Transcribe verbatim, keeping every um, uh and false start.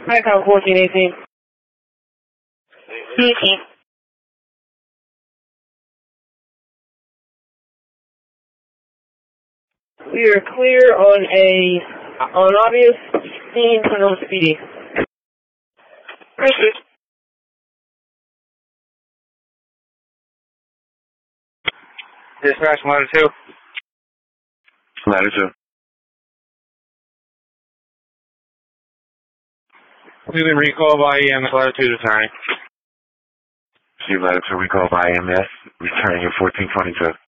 Icon fourteen eighteen. eighteen. We are clear on a on obvious scene for no speeding. Proceed. Dispatch ladder two. Ladder two. We've been recalled by E M S ladder two returning. See ladder two recall by E M S, returning at fourteen twenty-two.